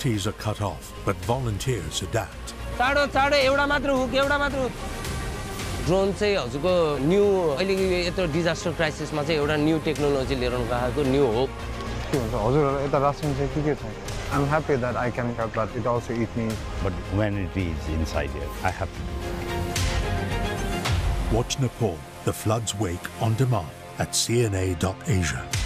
cities are cut off, but volunteers adapt. Drone चाहिँ हजुरको new अहिले यत्रो डिजास्टर क्राइसिसमा चाहिँ एउटा न्यू टेक्नोलोजी लिएर गएको न्यू होप हजुर यता रासन चाहिँ के छ I'm happy that I can help, but it also eats me. But humanity is inside here. I have to do it. Watch Nepal, The Flood's Wake on demand at cna.asia.